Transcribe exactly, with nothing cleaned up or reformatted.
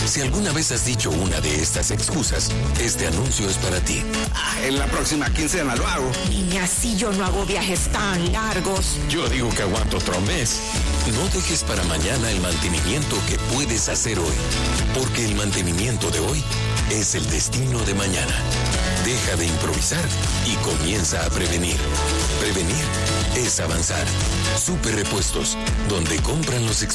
Si alguna vez has dicho una de estas excusas, este anuncio es para ti. Ah, en la próxima quincena lo hago. Niña, si yo no hago viajes tan largos. Yo digo que aguanto otro mes. No dejes para mañana el mantenimiento que puedes hacer hoy, porque el mantenimiento de hoy es el destino de mañana. Deja de improvisar y comienza a prevenir. Prevenir es avanzar. Super Repuestos, donde compran los expertos.